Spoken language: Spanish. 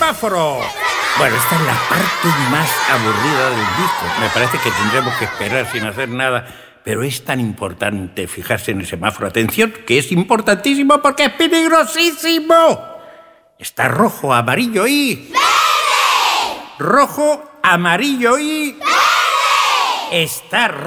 semáforo. Bueno, esta es la parte más aburrida del disco. Me parece que tendremos que esperar sin hacer nada. Pero es tan importante fijarse en el semáforo. Atención, que es importantísimo porque es peligrosísimo. Está rojo, amarillo y... ¡verde! Rojo, amarillo y... ¡verde! Está rojo.